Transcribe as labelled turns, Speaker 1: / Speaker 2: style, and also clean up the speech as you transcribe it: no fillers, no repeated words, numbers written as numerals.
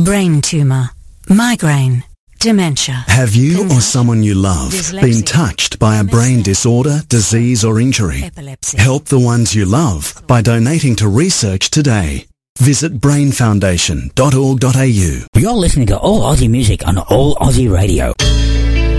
Speaker 1: brain tumour, migraine, dementia.
Speaker 2: Have you or someone you love been touched by a brain disorder, disease or injury?
Speaker 1: Epilepsy.
Speaker 2: Help the ones you love by donating to research today. Visit brainfoundation.org.au.
Speaker 3: You're listening to All Aussie Music on All Aussie Radio.